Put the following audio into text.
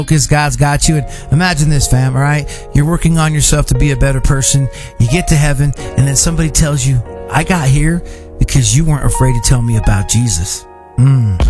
Focus, God's got you. And imagine this, fam, all right? You're working on yourself to be a better person. You get to heaven, and then somebody tells you, I got here because you weren't afraid to tell me about Jesus.